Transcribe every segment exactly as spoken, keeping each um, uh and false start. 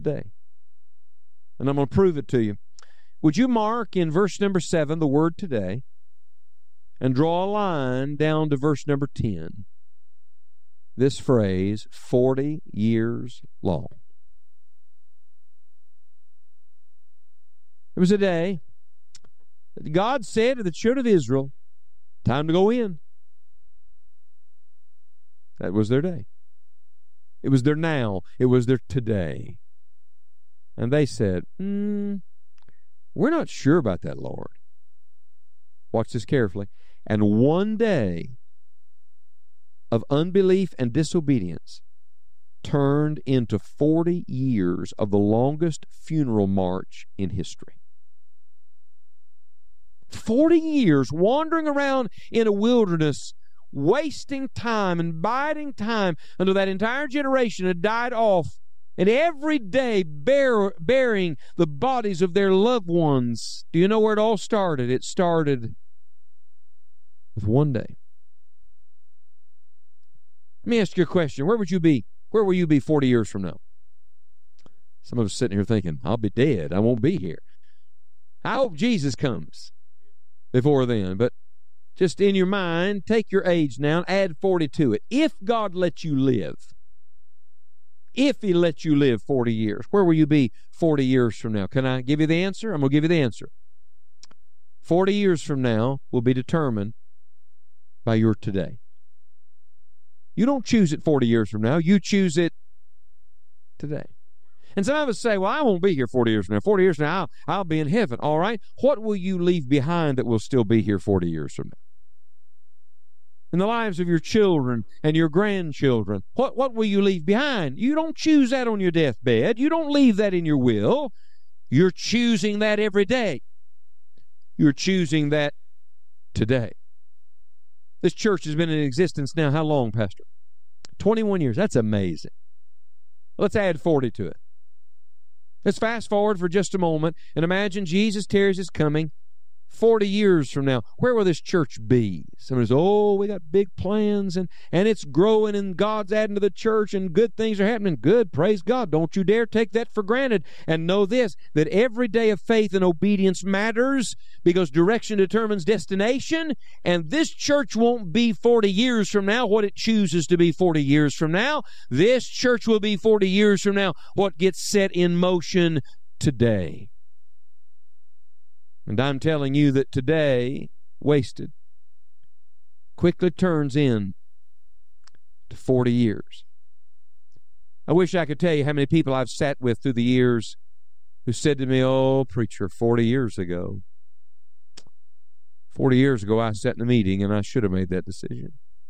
today. And I'm going to prove it to you. Would you mark in verse number seven the word today and draw a line down to verse number ten? This phrase, forty years long. It was a day that God said to the children of Israel, time to go in. That was their day. It was their now. It was their today. And they said, mm, we're not sure about that, Lord. Watch this carefully. And one day of unbelief and disobedience turned into forty years of the longest funeral march in history. forty years wandering around in a wilderness, wasting time and biding time until that entire generation had died off, and every day bear, burying the bodies of their loved ones. Do you know where it all started? It started with one day. Let me ask you a question. Where would you be? Where will you be forty years from now? Some of us sitting here thinking, I'll be dead. I won't be here. I hope Jesus comes before then. But just in your mind, take your age now and add forty to it. If God lets you live, if He lets you live forty years, where will you be forty years from now? Can I give you the answer? I'm going to give you the answer. forty years from now will be determined by your today. You don't choose it forty years from now. You choose it today. And some of us say, well, I won't be here forty years from now. forty years from now, I'll, I'll be in heaven. All right. What will you leave behind that will still be here forty years from now? In the lives of your children and your grandchildren, what, what will you leave behind? You don't choose that on your deathbed. You don't leave that in your will. You're choosing that every day. You're choosing that today. This church has been in existence now how long, Pastor? twenty-one years. That's amazing. Let's add forty to it. Let's fast forward for just a moment and imagine Jesus tarries His coming forty years from now. Where will this church be? Somebody says, oh, we got big plans and, and it's growing and God's adding to the church and good things are happening. Good, praise God. Don't you dare take that for granted. And know this, that every day of faith and obedience matters because direction determines destination. And this church won't be forty years from now what it chooses to be forty years from now. This church will be forty years from now what gets set in motion today. And I'm telling you that today, wasted, quickly turns in to forty years. I wish I could tell you how many people I've sat with through the years who said to me, oh, preacher, forty years ago. forty years ago I sat in a meeting and I should have made that decision.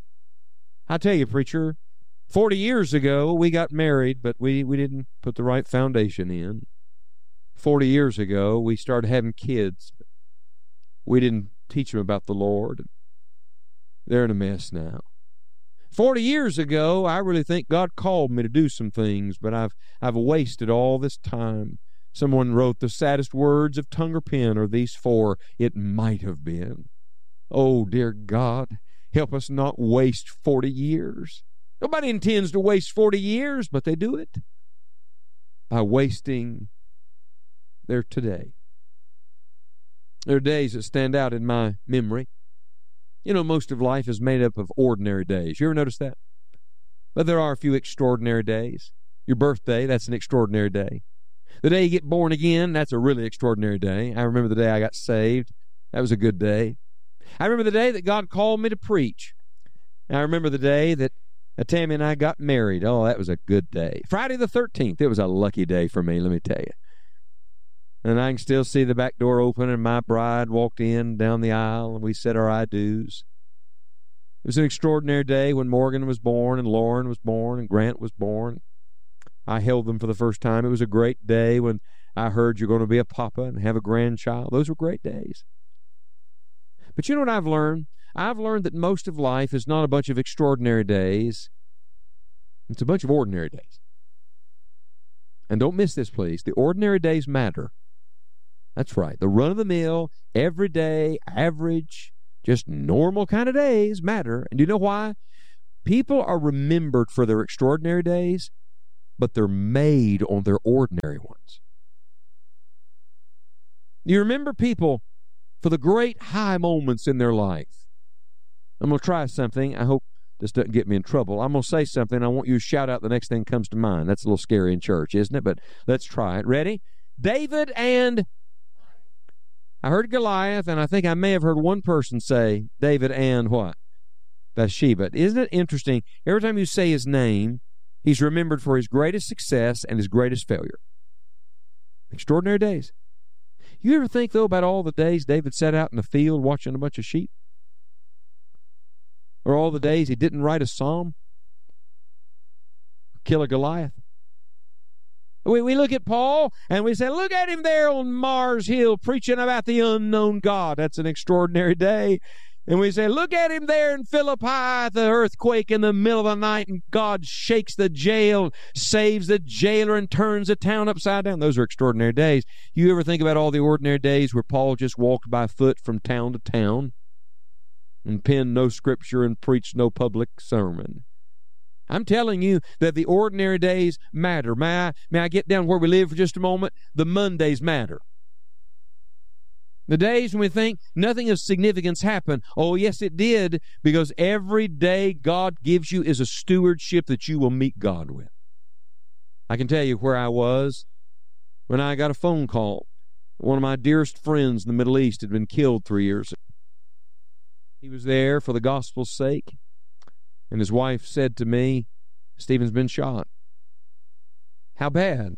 I tell you, preacher, forty years ago we got married, but we, we didn't put the right foundation in. Forty years ago, we started having kids. We didn't teach them about the Lord. They're in a mess now. Forty years ago, I really think God called me to do some things, but I've I've wasted all this time. Someone wrote, the saddest words of tongue or pen are these four, it might have been. Oh, dear God, help us not waste forty years. Nobody intends to waste forty years, but they do it by wasting there today. There are days that stand out in my memory. You know, most of life is made up of ordinary days. You ever notice that? But there are a few extraordinary days. Your birthday, that's an extraordinary day. The day you get born again, that's a really extraordinary day. I remember the day I got saved. That was a good day. I remember the day that God called me to preach. I remember the day that Tammy and I got married. Oh, that was a good day. Friday the thirteenth, it was a lucky day for me, let me tell you. And I can still see the back door open and my bride walked in down the aisle and we said our I do's. It was an extraordinary day when Morgan was born and Lauren was born and Grant was born. I held them for the first time. It was a great day when I heard you're going to be a papa and have a grandchild. Those were great days. But you know what I've learned? I've learned that most of life is not a bunch of extraordinary days. It's a bunch of ordinary days. And don't miss this, please. The ordinary days matter. That's right. The run-of-the-mill, everyday, average, just normal kind of days matter. And do you know why? People are remembered for their extraordinary days but they're made on their ordinary ones. You remember people for the great high moments in their life. I'm going to try something. I hope this doesn't get me in trouble. I'm going to say something. I want you to shout out the next thing that comes to mind. That's a little scary in church, isn't it? But let's try it. Ready? David and... I heard Goliath, and I think I may have heard one person say David and what? Bathsheba. Isn't it interesting? Every time you say his name, he's remembered for his greatest success and his greatest failure. Extraordinary days. You ever think, though, about all the days David sat out in the field watching a bunch of sheep? Or all the days he didn't write a psalm? Kill a Goliath? We, we look at Paul and we say, look at him there on Mars Hill preaching about the unknown God. That's an extraordinary day. And we say, look at him there in Philippi, the earthquake in the middle of the night, and God shakes the jail, saves the jailer, and turns the town upside down. Those are extraordinary days. You ever think about all the ordinary days where Paul just walked by foot from town to town and penned no scripture and preached no public sermon? I'm telling you that the ordinary days matter. May I, may I get down where we live for just a moment? The Mondays matter. The days when we think nothing of significance happened. Oh, yes, it did, because every day God gives you is a stewardship that you will meet God with. I can tell you where I was when I got a phone call. One of my dearest friends in the Middle East had been killed three years ago. He was there for the gospel's sake, and his wife said to me, Stephen's been shot. How bad?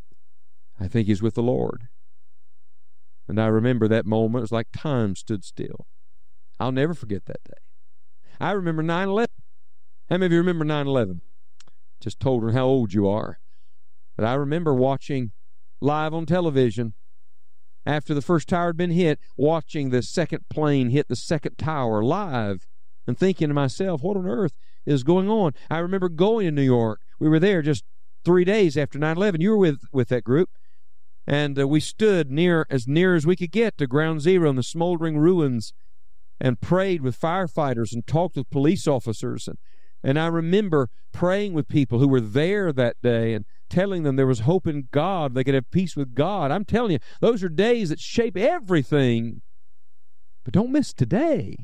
I think he's with the Lord. And I remember that moment. It was like time stood still. I'll never forget that day. I remember nine eleven. How many of you remember nine eleven? Just told her how old you are. But I remember watching live on television after the first tower had been hit, watching the second plane hit the second tower live and thinking to myself, what on earth is going on? I remember going to New York. We were there just three days after nine eleven. You were with, with that group. And uh, we stood near as near as we could get to Ground Zero and the smoldering ruins and prayed with firefighters and talked with police officers. And, and I remember praying with people who were there that day and telling them there was hope in God. They could have peace with God. I'm telling you, those are days that shape everything. But don't miss today.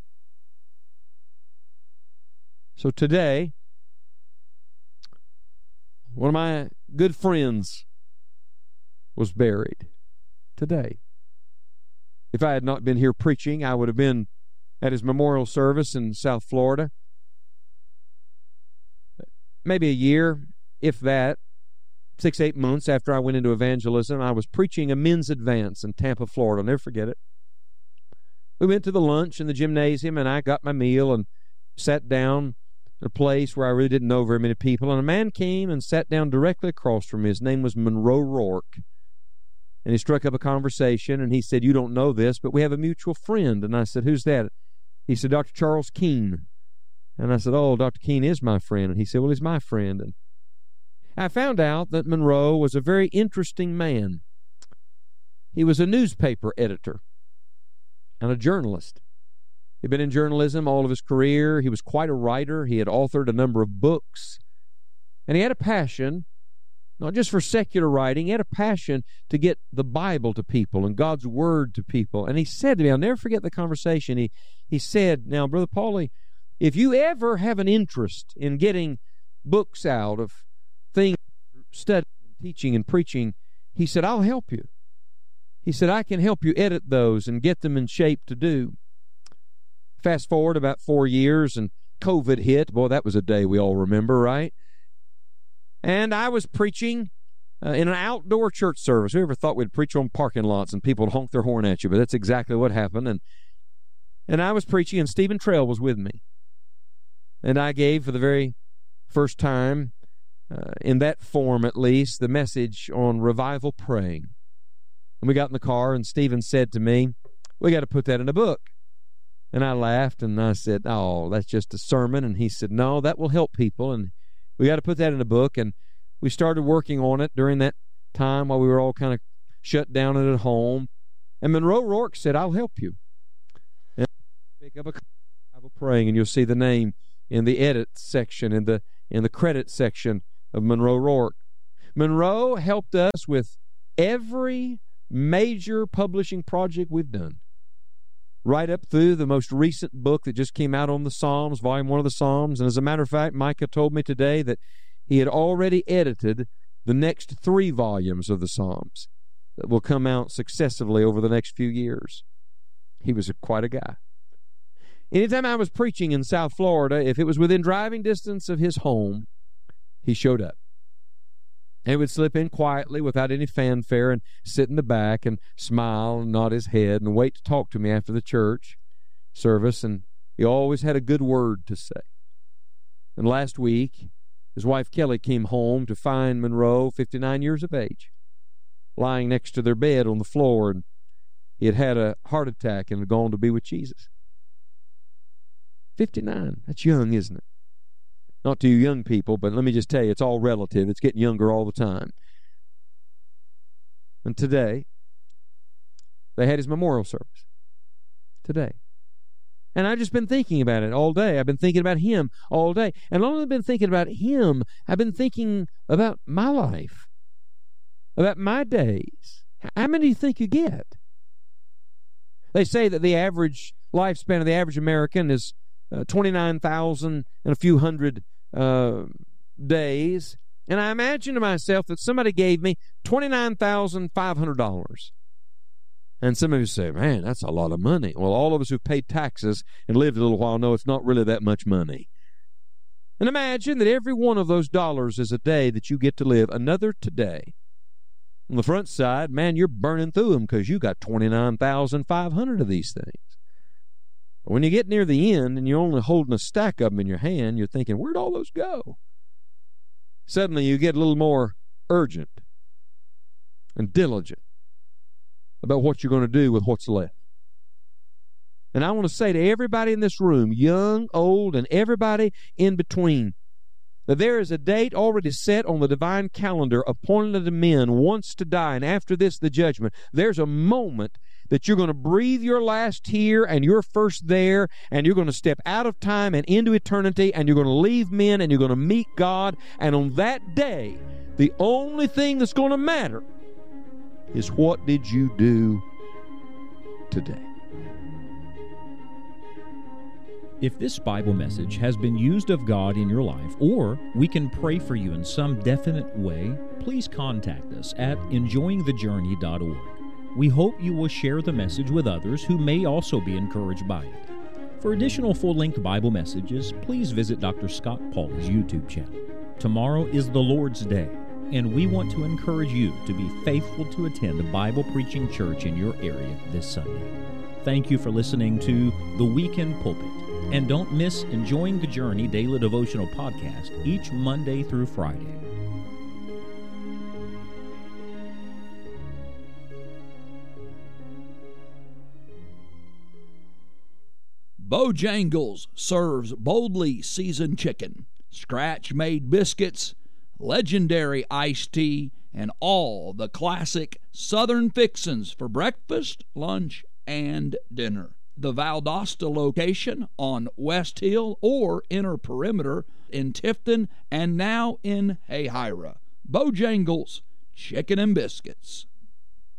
So today, one of my good friends was buried today. If I had not been here preaching, I would have been at his memorial service in South Florida. Maybe a year, if that, six, eight months after I went into evangelism, I was preaching a men's advance in Tampa, Florida. I'll never forget it. We went to the lunch in the gymnasium, and I got my meal and sat down in a place where I really didn't know very many people. And a man came and sat down directly across from me. His name was Monroe Rourke. And he struck up a conversation, and he said, you don't know this, but we have a mutual friend. And I said, who's that? He said, Doctor Charles Keene. And I said, oh, Doctor Keene is my friend. And he said, well, he's my friend. And I found out that Monroe was a very interesting man. He was a newspaper editor and a journalist. He'd been in journalism all of his career. He was quite a writer. He had authored a number of books. And he had a passion, not just for secular writing, he had a passion to get the Bible to people and God's Word to people. And he said to me, I'll never forget the conversation, he, he said, now, Brother Paulie, if you ever have an interest in getting books out of things, studying, teaching, and preaching, he said, I'll help you. He said, I can help you edit those and get them in shape to do. Fast forward about four years, and COVID hit. Boy, that was a day we all remember, right? And I was preaching uh, in an outdoor church service. Who ever thought we'd preach on parking lots and people would honk their horn at you? But that's exactly what happened. And and I was preaching, and Stephen Trail was with me. And I gave for the very first time, uh, in that form at least, the message on revival praying. And we got in the car, and Stephen said to me, we got to put that in a book. And I laughed, and I said, oh, that's just a sermon. And he said, no, that will help people, and we got to put that in a book. And we started working on it during that time while we were all kind of shut down and at home. And Monroe Rourke said, I'll help you. And pick up a Bible praying, and you'll see the name in the edit section, in the in the credit section of Monroe Rourke. Monroe helped us with every major publishing project we've done, right up through the most recent book that just came out on the Psalms, volume one of the Psalms. And as a matter of fact, Micah told me today that he had already edited the next three volumes of the Psalms that will come out successively over the next few years. He was a, quite a guy. Anytime I was preaching in South Florida, if it was within driving distance of his home, he showed up. And he would slip in quietly without any fanfare and sit in the back and smile and nod his head and wait to talk to me after the church service. And he always had a good word to say. And last week, his wife Kelly came home to find Monroe, fifty-nine years of age, lying next to their bed on the floor. And he had had a heart attack and had gone to be with Jesus. fifty-nine. That's young, isn't it? Not to you young people, but let me just tell you, it's all relative. It's getting younger all the time. And today, they had his memorial service. Today. And I've just been thinking about it all day. I've been thinking about him all day. And not only been thinking about him, I've been thinking about my life, about my days. How many do you think you get? They say that the average lifespan of the average American is uh, twenty-nine thousand and a few hundred uh, days. And I imagine to myself that somebody gave me twenty-nine thousand five hundred dollars. And some of you say, man, that's a lot of money. Well, all of us who've paid taxes and lived a little while know it's not really that much money. And imagine that every one of those dollars is a day that you get to live another today. On the front side, man, you're burning through them because you got twenty-nine thousand five hundred of these things. But when you get near the end and you're only holding a stack of them in your hand, you're thinking, where'd all those go? Suddenly you get a little more urgent and diligent about what you're going to do with what's left. And I want to say to everybody in this room, young, old, and everybody in between, that there is a date already set on the divine calendar appointed unto men once to die, and after this the judgment. There's a moment that you're going to breathe your last here and you're first there, and you're going to step out of time and into eternity, and you're going to leave men and you're going to meet God. And on that day, the only thing that's going to matter is what did you do today? If this Bible message has been used of God in your life, or we can pray for you in some definite way, please contact us at enjoying the journey dot org. We hope you will share the message with others who may also be encouraged by it. For additional full-length Bible messages, please visit Doctor Scott Pauley's YouTube channel. Tomorrow is the Lord's Day, and we want to encourage you to be faithful to attend a Bible-preaching church in your area this Sunday. Thank you for listening to The Weekend Pulpit, and don't miss Enjoying the Journey Daily Devotional Podcast each Monday through Friday. Bojangles serves boldly seasoned chicken, scratch-made biscuits, legendary iced tea, and all the classic Southern fixins for breakfast, lunch, and dinner. The Valdosta location on West Hill or Inner Perimeter in Tifton, and now in Hayhira. Bojangles, chicken and biscuits.